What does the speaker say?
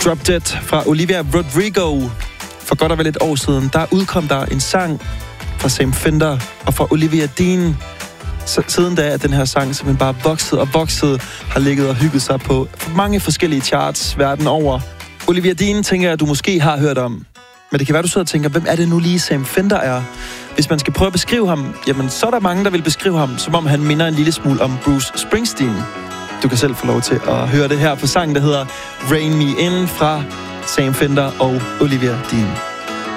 Drop Dead fra Olivia Rodrigo. For godt og vel et år siden, der udkom der en sang fra Sam Fender og fra Olivia Dean. Siden da er den her sang simpelthen bare vokset, har ligget og hygget sig på mange forskellige charts verden over. Olivia Dean tænker jeg, at du måske har hørt om. Men det kan være, du sidder og tænker, hvem er det nu lige Sam Fender er? Hvis man skal prøve at beskrive ham, jamen så er der mange, der vil beskrive ham, som om han minder en lille smule om Bruce Springsteen. Du kan selv få lov til at høre det her på sangen, der hedder Rain Me In fra Sam Fender og Olivia Dean.